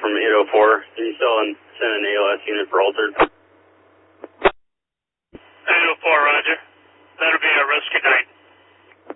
from 804. Can you still send an ALS unit for altered? 804, roger. That'll be a rescue 9.